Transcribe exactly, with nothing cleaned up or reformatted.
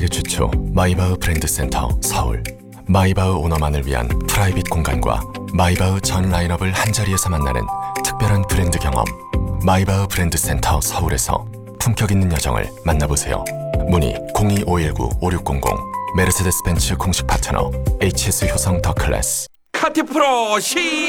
세계 최초 마이바흐 브랜드 센터 서울. 마이바흐 오너만을 위한 프라이빗 공간과 마이바흐 전 라인업을 한자리에서 만나는 특별한 브랜드 경험. 마이바흐 브랜드 센터 서울에서 품격 있는 여정을 만나보세요. 문의 공이 오일구 오육공공. 메르세데스 벤츠 공식 파트너 에이치에스 효성 더 클래스. 카티 프로 시